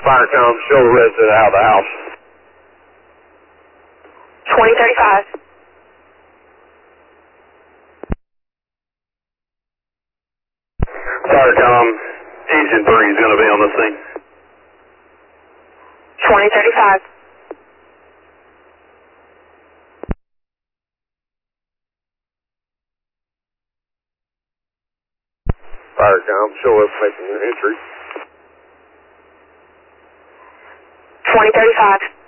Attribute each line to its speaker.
Speaker 1: Fire come, show the resident out of the house.
Speaker 2: 2035.
Speaker 1: Fire come, engine 3 is going to be on the scene.
Speaker 2: 2035.
Speaker 1: Fire come, show us making your entry.
Speaker 2: 2035.